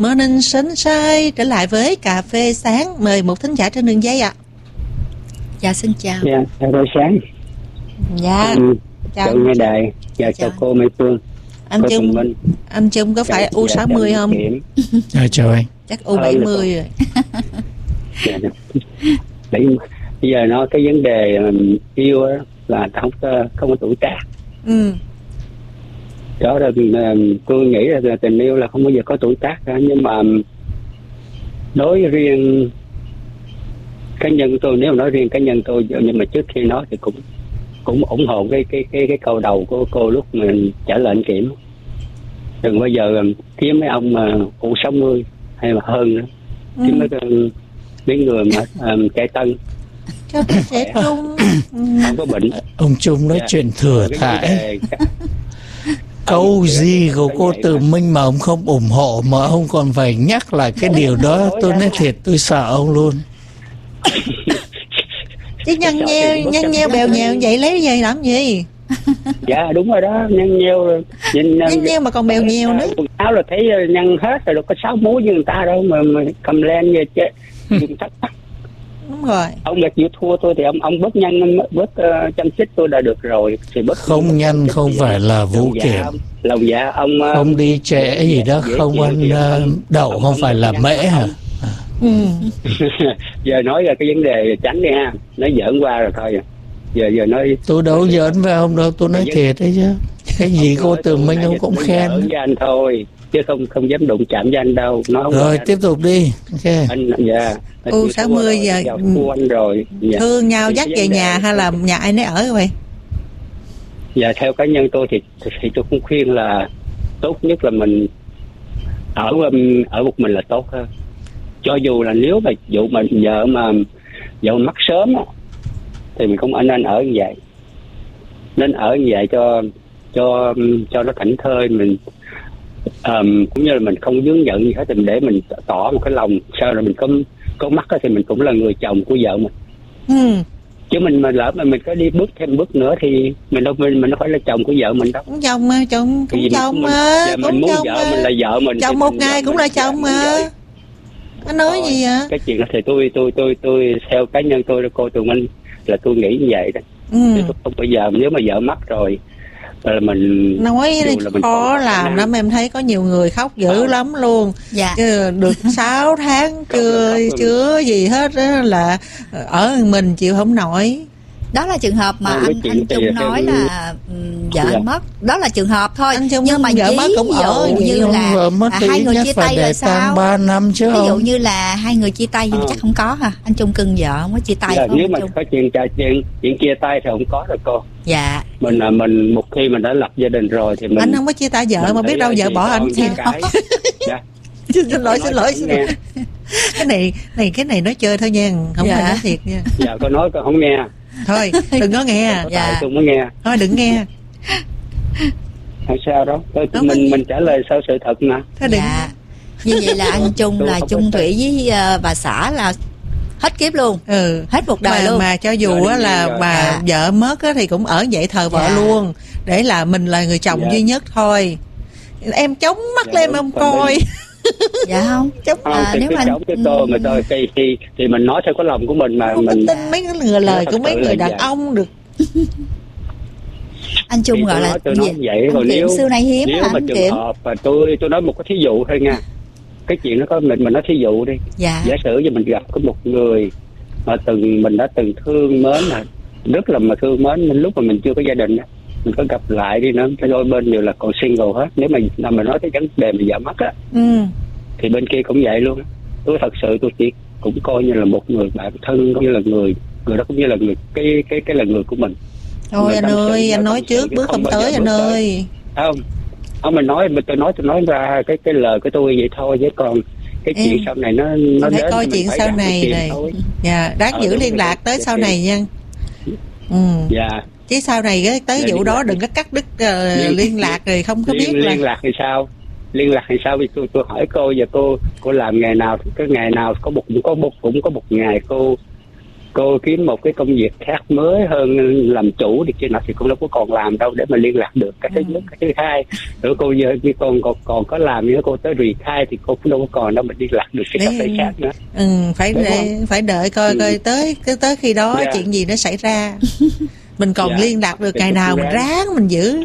Morning Sunshine trở lại với cà phê sáng. Mời một thính giả trên đường dây ạ. Dạ xin chào. Dạ, chào buổi sáng. Dạ. Chào nghe đài. Dạ, chào cô Mai Phương. Anh Trung có phải U60 không? Dạ, chào anh. Chắc U70 rồi. Dạ, bây giờ nói cái vấn đề yêu là không có tuổi tác. Đó là tôi nghĩ là tình yêu là không bao giờ có tuổi tác cả, nhưng mà đối riêng cá nhân tôi, nếu mà nói riêng cá nhân tôi, nhưng mà trước khi nói thì cũng ủng hộ cái câu đầu của cô lúc mình trả lời anh Kiểm. Đừng bao giờ kiếm mấy ông mà U60 hay mà hơn nữa, kiếm mấy người mà trẻ tân cho trẻ trung không có bệnh. Ông Trung nói chuyện thừa thãi. Câu gì của cô Từ Minh mà ông không ủng hộ mà ông còn phải nhắc lại cái điều đó, tôi nói thiệt tôi sợ ông luôn. Chứ nhăn nheo bèo nhèo vậy lấy gì làm gì? Dạ đúng rồi đó, nhăn nheo mà còn bèo nhèo nữa. Quần áo là thấy nhăn hết rồi, đâu có 6 múi như người ta đâu mà cầm len về chứ. Đúng rồi. Ông đã chịu thua tôi thì ông bớt nhăn, bớt chăm chích tôi đã được rồi thì bớt không nhăn không phải là Vũ Kiểm. Lòng dạ ông đi trễ gì đó không ăn đậu không phải là mễ hả? Giờ nói ra cái vấn đề tránh đi ha, nói giỡn qua rồi thôi. Giờ nói tôi đâu giỡn với ông đâu, tôi nói thiệt đấy chứ. Cái gì cô Từ Minh ông cũng khen với anh thôi, chứ không dám đụng chạm với anh đâu. Rồi tiếp tục đi. Okay. Anh dạ. U60 giờ anh rồi. Dạ. Thương nhau dắt về nhà hay là nhà ai nấy ở vậy? Dạ theo cá nhân tôi thì tôi cũng khuyên là tốt nhất là mình ở một mình là tốt hơn. Cho dù là nếu mà dụ mà vợ mắc sớm á, thì mình không nên ở như vậy. Nên ở như vậy cho nó thảnh thơi, mình cũng như là mình không vướng giận gì hết, thì để mình tỏ một cái lòng, sau rồi mình có mắc thì mình cũng là người chồng của vợ mình. Chứ mình mà lỡ mà mình có đi bước thêm bước nữa thì mình đâu phải là chồng của vợ mình đâu. Cũng chồng mà, chồng cũng chồng mà. Mình muốn vợ mình là vợ mình. Chồng một ngày cũng là chồng mà. Anh nói gì vậy? Cái chuyện đó thì tôi theo cá nhân tôi, cô Tùng Anh là tôi nghĩ như vậy đó. Không bao giờ nếu mà vợ mắc rồi là mình nói khó làm lắm, em thấy có nhiều người khóc dữ lắm luôn. Dạ. Chứ được 6 tháng chưa gì hết đó, là ở mình chịu không nổi. Đó là trường hợp mà anh Trung nói là vợ anh mất, đó là trường hợp thôi. Nhưng mà vợ mất cũng ở như là hai người chia tay rồi sao? 3 năm chứ. Ví dụ như là hai người chia tay nhưng chắc không có hả? Anh Trung cưng vợ không có chia tay không? Nếu mà có chuyện chia tay thì không có rồi cô. Dạ. Mình một khi mình đã lập gia đình rồi thì mình anh không có chia tay vợ mà biết đâu vợ bỏ anh thì không. Xin lỗi. Cái này nói chơi thôi nha, không phải nói thiệt nha. Dạ con nói con không nghe. Thôi đừng có nghe. Dạ. Tôi mới nghe. Thôi đừng nghe. Không sao đó. Mình trả lời sau sự thật mà. Dạ. Như vậy là anh Trung là chung thủy với bà xã là hết kiếp luôn. Hết một đời luôn. Mà cho dù là bà vợ mất thì cũng ở vậy thờ vợ luôn, để là mình là người chồng duy nhất thôi. Em chống mắt lên em coi. Dạ không. Nếu mà chống cho tôi mà tôi thì mình nói theo cái lòng của mình mà không mình tin mấy cái lời của mấy người đàn ông được. Anh Trung gọi là vậy. Còn nếu xưa nay hiếm nếu mà trường hợp mà tôi nói một cái thí dụ thôi nha. Cái chuyện nó có mình nói thí dụ đi. Dạ. Giả sử như mình gặp có một người mà mình đã từng thương mến, là rất là mà thương mến, lúc mà mình chưa có gia đình á, mình có gặp lại đi nữa, đôi bên đều là còn single hết. Nếu mà nói cái vấn đề mà vợ mất á, thì bên kia cũng vậy luôn. Tôi thật sự tôi chỉ cũng coi như là một người bạn thân, cũng như là người đó cũng như là người cái là người của mình. Thôi anh ơi, anh nói trước bước không tới anh ơi. Không tôi nói ra cái lời của tôi vậy thôi, chứ còn cái chuyện sau này nó phải coi chuyện sau này này. Dạ, đáng giữ liên lạc tới sau này nha. Dạ. Chứ sau này tới vụ đó đừng có cắt đứt liên lạc rồi không có biết là liên lạc thì sao? Liên lạc thì sao? Vì tôi hỏi cô giờ cô làm ngày nào, cái ngày nào cũng có một ngày cô kiếm một cái công việc khác mới hơn làm chủ thì kia nọ thì cũng đâu có còn làm đâu để mà liên lạc được. Cái thứ nhất, cái thứ hai, rồi cô giờ khi còn có làm nữa, cô tới retire thì cô cũng đâu có còn đâu mà liên lạc được cái cà phê khác nữa. Phải đợi coi tới khi đó chuyện gì nó xảy ra. Mình còn liên lạc được ngày nào mình ráng mình giữ.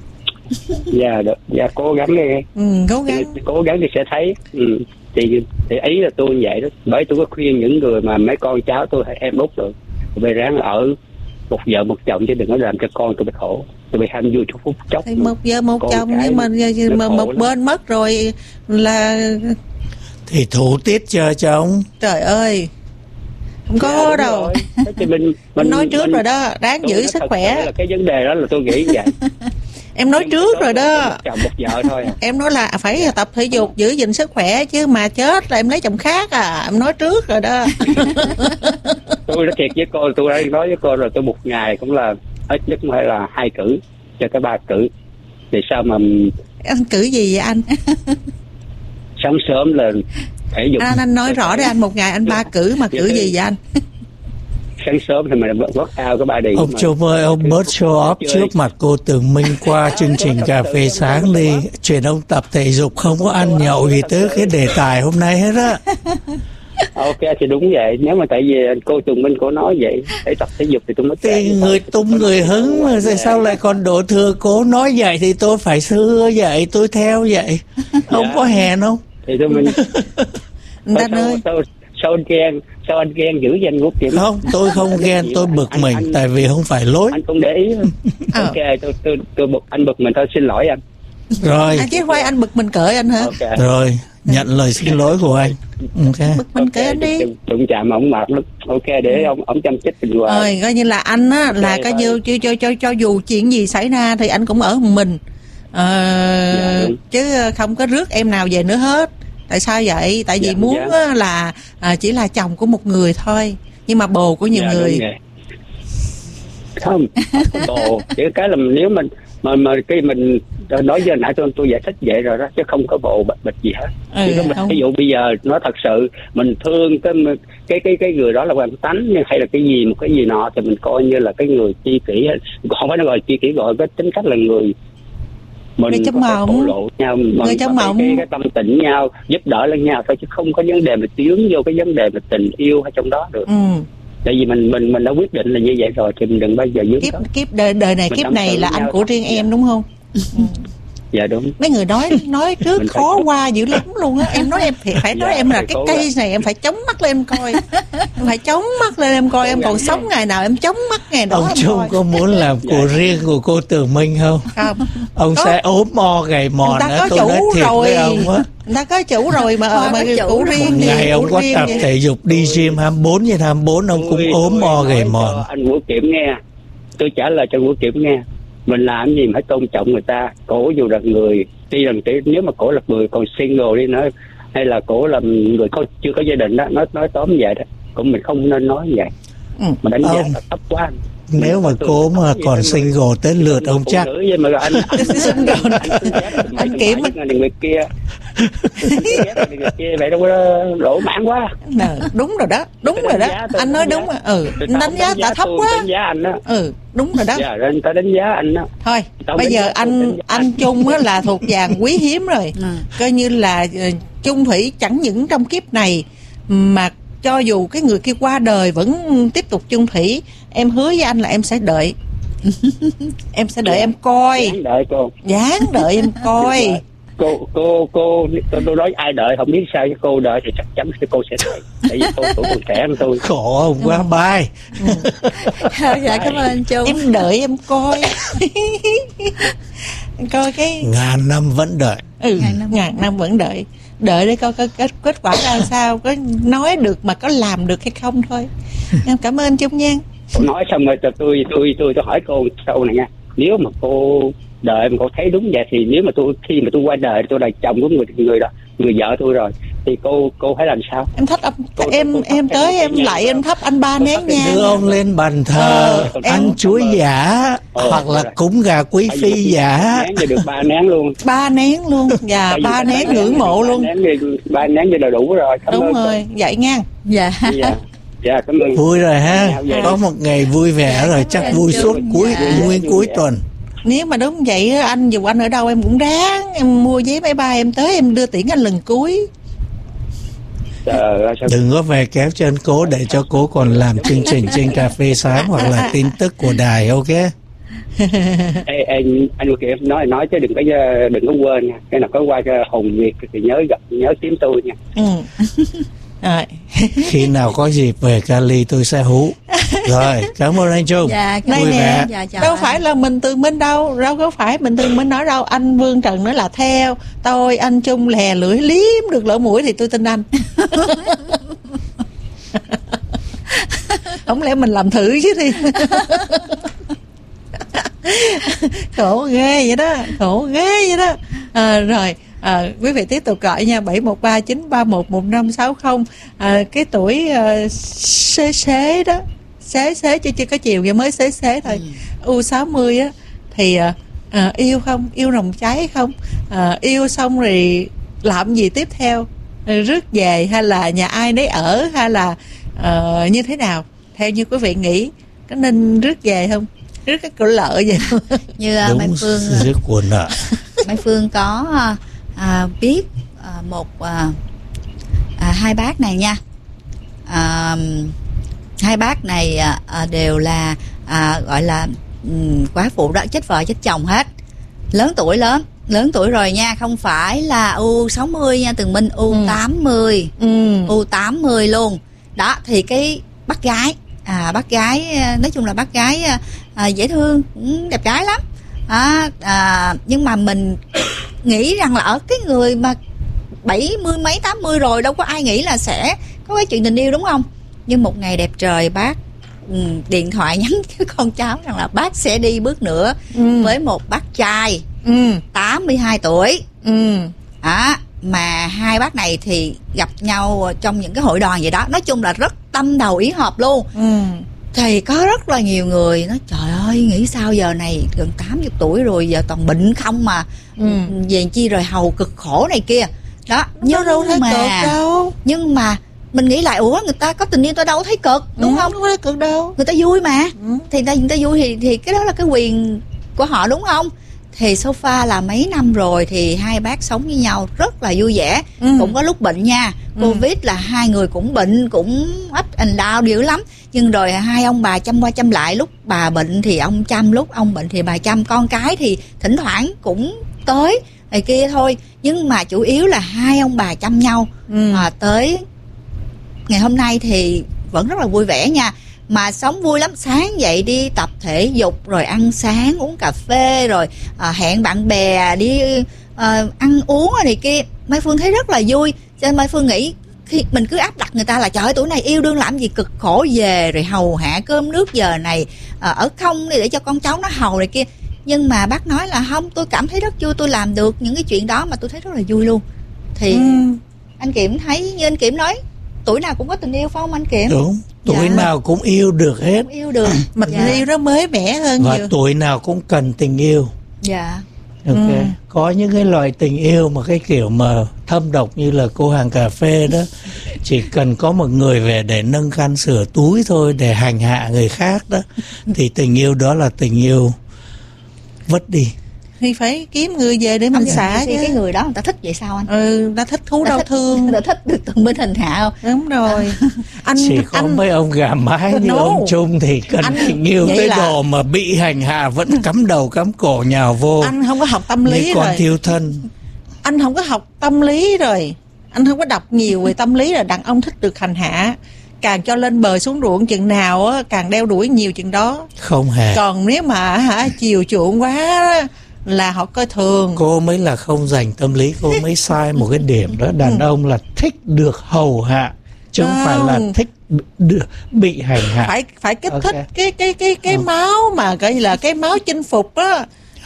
Dạ cố gắng đi. Cố gắng thì sẽ thấy. Thì ý là tôi như vậy đó. Bởi tôi có khuyên những người mà mấy con cháu tôi hay em út rồi, tôi ráng ở một vợ một chồng chứ đừng có làm cho con tôi bị khổ, tôi bị ham vui chút phút chốc. Một vợ một chồng nhưng mà một bên mất rồi là thì thủ tiết cho chồng. Trời ơi, không có đâu. Mình nói trước rồi đó, ráng giữ sức khỏe. Là cái vấn đề đó là tôi nghĩ vậy. Em nói trước rồi đó. Một chồng một vợ thôi. Em nói là phải tập thể dục giữ gìn sức khỏe chứ mà chết là em lấy chồng khác à. Em nói trước rồi đó. Tôi nói thiệt với cô, tôi đã nói với cô rồi, tôi một ngày cũng là ít nhất cũng phải là 2 cử cho tới 3 cử. Thì sao mà anh cử gì vậy anh? Sáng sớm là thể dục. Anh nói rõ đi anh, một ngày anh 3 cử mà cử gì vậy anh? Sáng sớm thì mình work out có 3 đi. Ông Trung ơi, ông bớt show off trước mặt cô Tường Minh qua chương trình cà phê sáng đi. Chuyện ông tập thể dục không có ăn nhậu gì tới cái đề tài hôm nay hết á. Ok thì đúng vậy. Nếu mà tại vì cô Tường Minh cô nói vậy để tập thể dục thì tôi mới thì người tung người hứng mà sao lại còn đổ thừa cô nói vậy thì tôi phải xưa vậy, tôi theo vậy. Không có hèn không? Thì tôi mình sao anh ghen dữ vậy anh Quốc Kiểm? Không, tôi không ghen, tôi bực mình tại vì không phải lỗi. Anh không để ý. Ok, tôi bực anh, bực mình thôi, xin lỗi anh. Rồi. Chứ quay anh bực mình cởi anh hả? Okay. Rồi, nhận lời xin lỗi của anh. Ok. Bực mình cởi anh đi. Đụng chạm ổng mệt lắm. Ok, để ông chăm chết tình hoài. Rồi, coi như là anh á là okay, coi như cho dù chuyện gì xảy ra thì anh cũng ở một mình. Chứ không có rước em nào về nữa hết. Tại sao vậy? Tại vì muốn là chỉ là chồng của một người thôi, nhưng mà bồ của nhiều người. Không bồ chỉ cái là nếu mình mà cái mình nói giờ nãy tôi giải thích vậy rồi đó, chứ không có bồ bịch gì hết. Ví dụ bây giờ nó thật sự mình thương cái người đó là quan tánh hay là cái gì một cái gì nọ thì mình coi như là cái người chi kỷ, không phải nó gọi chi kỷ, gọi cái tính cách là người mình có thể thổ lộ nhau, người trong mộng cái tâm tình nhau, giúp đỡ lẫn nhau thôi, chứ không có vấn đề mà tiến vô cái vấn đề mà tình yêu hay trong đó được. Tại vì mình đã quyết định là như vậy rồi thì mình đừng bao giờ dướng kiếp đời này kiếp này là anh của riêng em đúng không? Dạ đúng. Mấy người nói trước khó qua dữ lắm luôn á. Em nói em phải nói em là cái cây này em phải chống mắt lên em coi. Em phải chống mắt lên em coi, em còn sống ngày nào em chống mắt ngày đó. Ông Trung có muốn làm của riêng của cô Tường Minh không? Không. Ông sẽ ốm mo gầy mòn nữa, tôi nói thiệt với ông á. Người ta có chủ rồi mà chủ riêng. Một ngày ông có tập thể dục đi gym 24/24 ông cũng ốm mo gầy mòn. Anh Vũ Kiểm nghe, tôi trả lời cho Vũ Kiểm nghe. Mình làm gì mà phải tôn trọng người ta. Cổ dù là người tuy rằng nếu mà cổ là người còn single đi nữa, hay là cổ là người chưa có gia đình đó, nói tóm vậy đó, cũng mình không nên nói vậy. Mà đánh giá là thấp quá. Nếu mà cô mà còn single tới lượt ông chắc. Anh Kiểm người kia vậy đâu có lỗ mãn quá. Đúng rồi đó, đúng rồi đó. Anh nói đúng. Đánh giá ta thấp quá. Đánh giá anh đó. Đúng rồi đó. Dạ, người ta đánh giá anh đó. Thôi, bây giờ anh Trung á là thuộc dạng quý hiếm rồi. Coi như là chung thủy chẳng những trong kiếp này mà cho dù cái người kia qua đời vẫn tiếp tục chung thủy. Em hứa với anh là em sẽ đợi. Em sẽ đợi em coi. Dáng đợi cô. Dáng đợi em coi. Cô tôi nói ai đợi không biết sao, chứ cô đợi thì chắc chắn cô sẽ đợi. Tại vì cô còn trẻ hơn tôi. Khổ ông quá. Bye. Dạ cảm ơn anh Trung. Em đợi em coi. Coi cái ngàn năm vẫn đợi. Ngàn năm vẫn đợi. Đợi để coi kết quả ra sao, có nói được mà có làm được hay không thôi. Em cảm ơn Trung nha. Nói xong rồi tôi hỏi cô câu này nha. Nếu mà cô đợi mà cô thấy đúng vậy thì nếu mà khi mà tôi qua đời tôi là chồng của người đó, người vợ tôi rồi, thì cô phải làm sao? Em thắp em tới em lại em thắp anh 3 nén nhang. Đưa ông lên bàn thờ, ăn chuối giả hoặc là cúng gà quý phi giả. Nén được 3 nén luôn. 3 nén luôn. Và 3 nén ngưỡng mộ luôn. 3 nén vậy là đủ rồi. Đúng rồi, vậy nha. Dạ. Dạ, cảm ơn. Vui rồi ha, có một ngày vui vẻ rồi, chắc vui suốt nguyên cuối tuần. Nếu mà đúng vậy anh, dù anh ở đâu em cũng ráng em mua vé máy bay em tới em đưa tiễn anh lần cuối. Đừng có về kéo chân cố để cho cố còn làm chương trình trên cà phê sáng hoặc là tin tức của đài, ok? Anh em nói chứ đừng có quên nha. Cái nào có qua cho Hồng Việt thì nhớ kiếm tôi nha. Rồi. Khi nào có dịp về Cali tôi sẽ hú. Rồi, cảm ơn anh Trung. Dạ, vui vẻ. Đâu anh. phải là mình Tường Minh đâu có phải mình Tường Minh nói đâu. Anh Vương Trần nói là theo tôi anh Trung lè lưỡi liếm được lỗ mũi thì tôi tin anh. Không lẽ mình làm thử chứ thì. Khổ ghê vậy đó. Rồi quý vị tiếp tục gọi nha, 713-931-1560. Cái tuổi xế đó, xế chưa có chiều giờ mới xế thôi. U60 á thì yêu không, yêu nồng cháy không, yêu xong rồi làm gì tiếp theo, rước về hay là nhà ai nấy ở, hay là như thế nào theo như quý vị nghĩ, có nên rước về không, rước cái cửa lợ vậy như Mai Phương rước của nợ. Mai Phương có biết hai bác này nha. Hai bác này đều là gọi là quá phụ đó, chết vợ chết chồng hết, lớn tuổi rồi nha, không phải là U60 nha Tường Minh, U80. U80 luôn đó. Thì cái bác gái nói chung là bác gái dễ thương, đẹp gái lắm. Nhưng mà mình nghĩ rằng là ở cái người mà 70 mấy 80 rồi đâu có ai nghĩ là sẽ có cái chuyện tình yêu, đúng không? Nhưng một ngày đẹp trời bác điện thoại nhắn với con cháu rằng là bác sẽ đi bước nữa với một bác trai 82 tuổi. Mà hai bác này thì gặp nhau trong những cái hội đoàn vậy đó, nói chung là rất tâm đầu ý hợp luôn. Thì có rất là nhiều người nói trời ơi, nghĩ sao giờ này gần 80 tuổi rồi, giờ toàn bệnh không mà về chi rồi hầu cực khổ này kia đó. Nhưng đâu thấy cực đâu. Nhưng mà mình nghĩ lại, ủa người ta có tình yêu tôi đâu thấy cực, đúng không? Không thấy cực đâu, người ta vui mà. Thì người ta vui thì cái đó là cái quyền của họ, đúng không? Thì sofa là mấy năm rồi thì hai bác sống với nhau rất là vui vẻ. Cũng có lúc bệnh nha, Covid là hai người cũng bệnh, cũng up and down dữ lắm. Nhưng rồi hai ông bà chăm qua chăm lại, lúc bà bệnh thì ông chăm, lúc ông bệnh thì bà chăm. Con cái thì thỉnh thoảng cũng tới này kia thôi, nhưng mà chủ yếu là hai ông bà chăm nhau. Tới ngày hôm nay thì vẫn rất là vui vẻ nha. Mà sống vui lắm, sáng dậy đi tập thể dục, rồi ăn sáng uống cà phê, rồi hẹn bạn bè đi ăn uống này kia. Mai Phương thấy rất là vui. Cho nên Mai Phương nghĩ khi mình cứ áp đặt người ta là trời ơi tuổi này yêu đương làm gì cực khổ, về rồi hầu hạ cơm nước giờ này, ở không đi để cho con cháu nó hầu này kia. Nhưng mà bác nói là không, tôi cảm thấy rất vui, tôi làm được những cái chuyện đó mà tôi thấy rất là vui luôn. Thì anh Kiểm thấy như anh Kiểm nói, tuổi nào cũng có tình yêu phải không anh Kiểm? Đúng, tuổi nào cũng yêu được hết. Cũng yêu được. Mà tình yêu nó mới mẻ hơn và nhiều. tuổi nào cũng cần tình yêu. Dạ. Ok. Có những cái loại tình yêu mà cái kiểu mà thâm độc như là cô hàng cà phê đó, chỉ cần có một người về để nâng khăn sửa túi thôi, để hành hạ người khác đó, thì tình yêu đó là tình yêu vứt đi. Thì phải kiếm người về để mình xả chứ. Cái người đó người ta thích vậy sao anh? Người ta thích thú đau thương. Người ta thích được Tường Minh hình hạ không? Đúng rồi. Chỉ có mấy ông gà mái như ông Trung thì cần tình yêu tới độ mà bị hành hạ vẫn cắm đầu cắm cổ nhào vô. Anh không có học tâm lý như con rồi. thiêu thân. Anh không có học tâm lý rồi. Anh không có đọc nhiều về tâm lý rồi. Đàn ông thích được hành hạ, càng cho lên bờ xuống ruộng chừng nào á, càng đeo đuổi nhiều chừng đó. Không hề. Còn nếu mà chiều chuộng quá đó, là họ coi thường. Cô mới là không dành tâm lý, cô mới sai một cái điểm đó. Đàn ông là thích được hầu hạ, chứ không phải là thích bị hành hạ. Phải kích thích cái máu mà gọi là cái máu chinh phục á.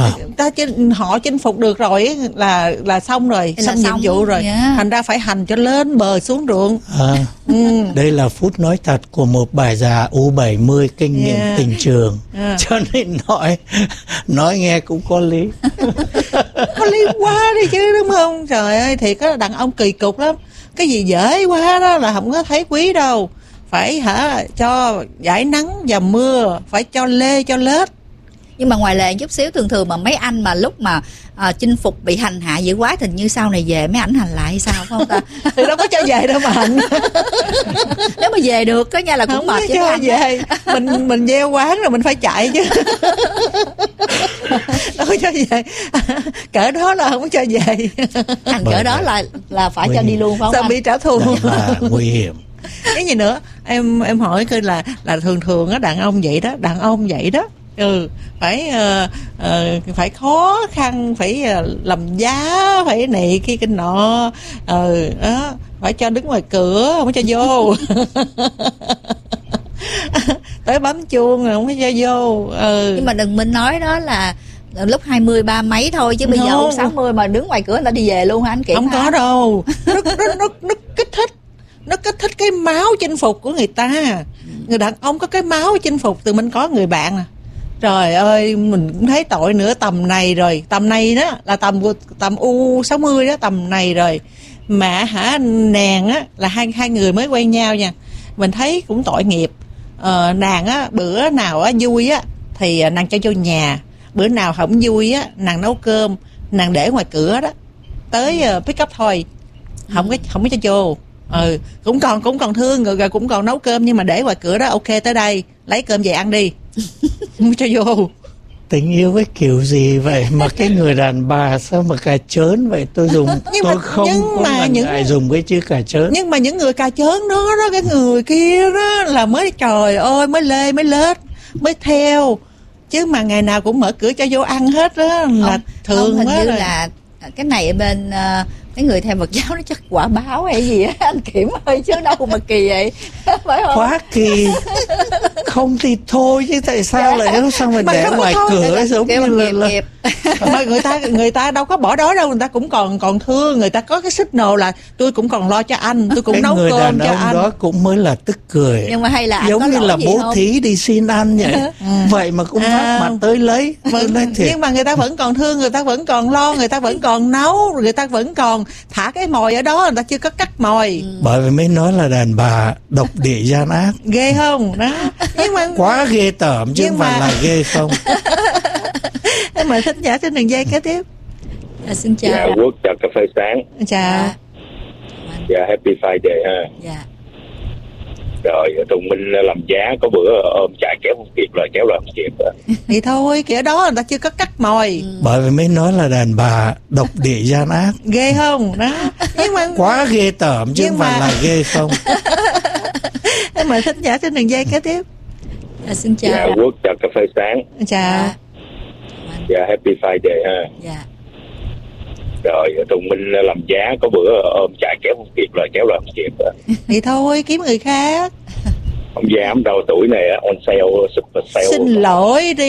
Họ chinh phục được rồi là xong rồi, xong nhiệm vụ rồi. Thành ra phải hành cho lên bờ xuống ruộng. Đây là phút nói thật của một bà già U70 kinh nghiệm tình trường. Cho nên nói nghe cũng có lý. Có lý quá đi chứ, đúng không? Trời ơi, thiệt á, đàn ông kỳ cục lắm. Cái gì dễ quá đó là không có thấy quý đâu. phải cho giải nắng và mưa, phải cho lê cho lết. Nhưng mà ngoài lề chút xíu, thường mà mấy anh mà lúc mà chinh phục bị hành hạ dữ quá thì như sau này về mấy ảnh hành lại hay sao phải không ta? Thì đâu có cho về đâu mà Hạnh. Nếu mà về được á nha là cũng không mệt chứ cho anh. về. Mình gieo quán rồi mình phải chạy chứ. Đâu có cho về. Cỡ đó là không có cho về. Anh cỡ đó là phải cho đi luôn phải không Sao anh? bị trả thù? Là nguy hiểm. Cái gì nữa? Em hỏi coi là thường á, đàn ông vậy đó. Phải khó khăn, phải làm giá, phải này kia cái nọ, đó, phải cho đứng ngoài cửa không có cho vô. Tới bấm chuông rồi không có cho vô. Nhưng mà đừng mình nói đó là lúc 23 mấy thôi, chứ bây giờ ông 60 mà đứng ngoài cửa người ta đi về luôn hả anh Kiểm? Không có đâu. Nó kích thích. Nó kích thích cái máu chinh phục của người ta. Người đàn ông có cái máu chinh phục. Từ mình có người bạn nè, trời ơi, mình cũng thấy tội nữa. Tầm này rồi, tầm này đó là tầm U60 đó, tầm này rồi mà nàng á là hai người mới quen nhau nha, mình thấy cũng tội nghiệp. Nàng á bữa nào á vui á thì nàng cho vô nhà, bữa nào không vui á nàng nấu cơm, nàng để ngoài cửa đó, tới pick up thôi, không có cho vô. Cũng còn thương rồi cũng còn nấu cơm, nhưng mà để ngoài cửa đó, ok tới đây lấy cơm về ăn đi. Không cho vô. Tình yêu cái kiểu gì vậy mà cái người đàn bà sao mà cà chớn vậy? Tôi không có ngại dùng cái chữ cà chớn. Nhưng mà những người cà chớn đó cái người kia đó là mới trời ơi mới lê mới lết mới theo, chứ mà ngày nào cũng mở cửa cho vô ăn hết đó là thường hình quá như rồi. là cái này ở bên cái người theo Phật giáo nó chắc quả báo hay gì á anh Kiểm ơi, chứ đâu mà kỳ vậy. Phải không? Quá kỳ. Không thì thôi chứ tại sao lại nó sao mà để ngoài cửa giống như là nghiệp. Mà người ta đâu có bỏ đói đâu, người ta cũng còn thương, người ta có cái signal là tôi cũng còn lo cho anh, tôi cũng cái nấu người cơm đàn cho ông anh. đó cũng mới là tức cười. Nhưng mà hay là anh giống có như lỗi là gì bố không? thí đi xin ăn vậy. Vậy mà cũng vác mặt tới lấy. Nhưng mà người ta vẫn còn thương, người ta vẫn còn lo, người ta vẫn còn nấu, người ta vẫn còn thả cái mồi ở đó, người ta chưa có cắt mồi. Bởi vì mới nói là đàn bà độc địa gian ác. Ghê không đó. Nhưng mà quá ghê tởm chứ không phải là ghê không. Mời thính giả trên đường dây kế tiếp. Xin chào. Dạ, Quốc chào cà phê sáng. Chào. Dạ, Happy Friday ha. Dạ. Rồi Tùng Minh làm giá, có bữa ôm chạy kéo không kịp, rồi kéo lại không kịp. Thì thôi kiểu đó người ta chưa có cắt mồi. Bởi vì mới nói là đàn bà độc địa gian ác. Ghê không đó. Nhưng mà quá ghê tởm chứ không phải là ghê không. Mời thính giả trên đường dây kế tiếp. Dạ, xin chào. Dạ, Quốc chào cà phê sáng. Chào. Dạ, Happy Friday ha. Dạ. Rồi Tùng Minh làm giá, có bữa ôm chạy kéo không kịp, rồi kéo lại không kịp. Thì thôi kiếm người khác. Ông già ông đầu tuổi này on sale, super sale. Xin lỗi đi.